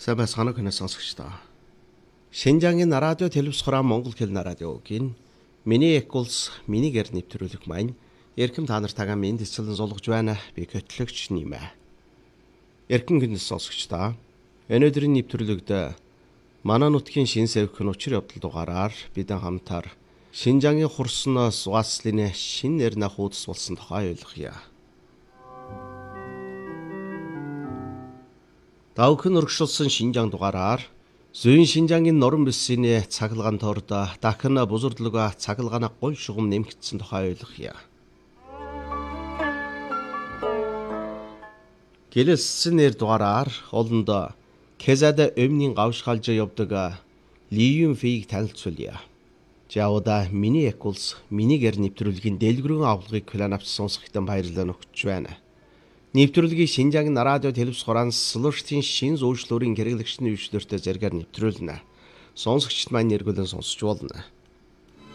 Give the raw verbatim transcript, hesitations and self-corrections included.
Сайн байцгаана уу кино сонсогчдоо. Шинжаангийн радио телевизхороо Монгол хэлний радиогийн миний экулс минигээр нэвтрүүлэх маань эрхэм та нартайгаа минь дэвсэлэн суулгаж байна. Би хөтлөгч нэмэ. Эрхэм кино сонсогчдоо. Өнөөдрийн нэвтрүүлэгт манай нутгийн шин сэвхэн учир явдал дугаараар бидэн хамтаар Шинжаангийн хурсноос Уаслины шин нэрнэ хуудас болсон тухай ойлгоё. Давхин өргөшүүлсэн Шинжаан дугаараар зүүн Шинжаангийн норон бүсийн цахилгаан торд дахин бузардлага цахилгааны гол шугам нэмэгдсэн тухай ойлгоё. Гэлэлсэн нэр дугаараар олонд Кезада өмнгийн гавшгаалж явдаг Ливийн фийг танилцуулъя. Жауда миний экулс минигээр нэвтрүүлгийн дэлгэрэн авлагыг планавч сонсохтон баярлалаа өгч байна. Нэвтрүүлгийг Шинжаангийн радио телевизхороон Слуштын шин зөвшлөрийн хэрэглэгчний үйлчлэлтэй зэргээр нэвтрүүлнэ. Сонсогчд маань нэргүүлэн сонсч болно.